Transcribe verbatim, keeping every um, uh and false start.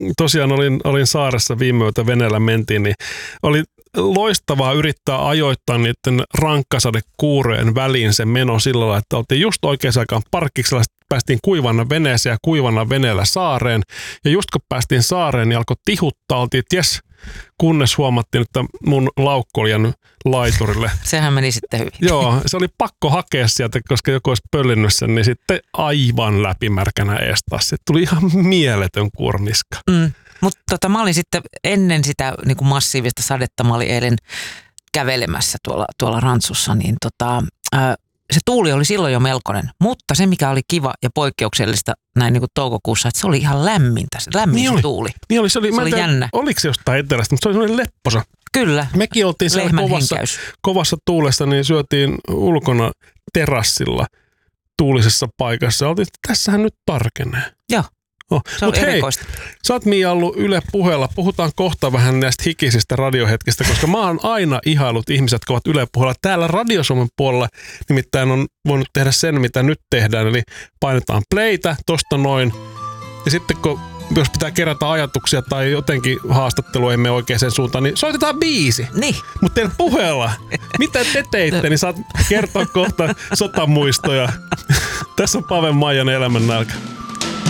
tosiaan olin, olin saaressa viime yötä veneellä mentiin, niin oli loistavaa yrittää ajoittaa niiden rankkasadekuurojen väliin se meno sillä lailla, että oltiin just oikeaan aikaan parkkiksella, päästiin kuivana veneeseen ja kuivana veneellä saareen. Ja just kun päästiin saareen, niin alkoi tihuttaa, oltiin, että jes, kunnes huomattiin, että mun laukku oli jäänyt laiturille. Sehän meni sitten hyvin. Joo, se oli pakko hakea sieltä, koska joku olisi pöllinnyt sen, niin sitten aivan läpimärkänä ees taas. Se tuli ihan mieletön kuorniska. Mm. Mutta tota, mä olin sitten ennen sitä niin kuin massiivista sadetta, mä olin eilen kävelemässä tuolla, tuolla Rantsussa, niin tota, ää, se tuuli oli silloin jo melkoinen. Mutta se, mikä oli kiva ja poikkeuksellista näin niin kuin toukokuussa, että se oli ihan lämmintä, lämmin niin se oli. tuuli. Niin oli, se oli, se oli tiedä, jännä. Oliko se jostain etelästä, mutta se oli sellainen lepposa. Kyllä. Mekin oltiin siellä kovassa, kovassa tuulessa, niin syötiin ulkona terassilla tuulisessa paikassa. Oltiin, että tässähän nyt tarkenee. Joo. Oh. Se on Mut erikoista. Hei, sä oot Mia ollut Yle Puheella. Puhutaan kohta vähän näistä hikisistä radiohetkistä, koska mä oon aina ihailut ihmiset, jotka ovat Yle Puheella. Täällä Radio Suomen puolella nimittäin on voinut tehdä sen, mitä nyt tehdään. Eli painetaan playtä tosta noin. Ja sitten kun jos pitää kerätä ajatuksia tai jotenkin haastattelu ei mene oikeaan suuntaan, niin soitetaan biisi. Niin. Mutta teillä puheella, mitä te teitte, niin saat kertoa kohta sotamuistoja. Tässä on Pave Maijan elämän nälkä.